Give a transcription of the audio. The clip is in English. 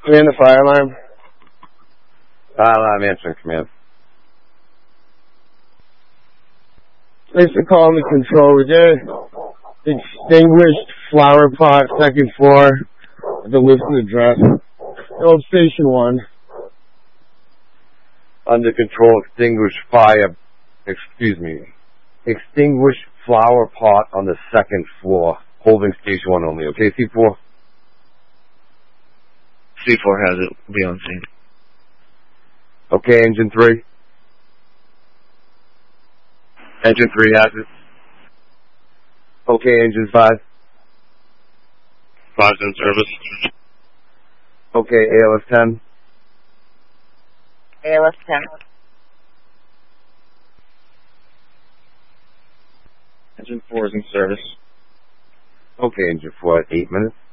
Command the fire alarm. I'm answering command. Thanks for calling the control. We're there. Extinguished flower pot, second floor, at the listed address. Old Station 1. Under control, extinguish flower pot on the second floor. Holding station 1 only, okay, C4? C4 has it. Be on scene. Okay, engine 3? Engine 3 has it. Okay, engine 5? 5's in service. Okay, ALS 10? ALS 10. Engine 4 is in service. Okay, engine 4 at 8 minutes.